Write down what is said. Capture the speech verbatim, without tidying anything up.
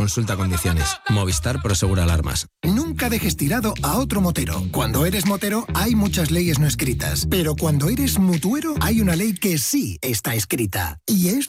Consulta condiciones. Movistar Prosegura Alarmas. Nunca dejes tirado a otro motero. Cuando eres motero hay muchas leyes no escritas, pero cuando eres mutuero hay una ley que sí está escrita y es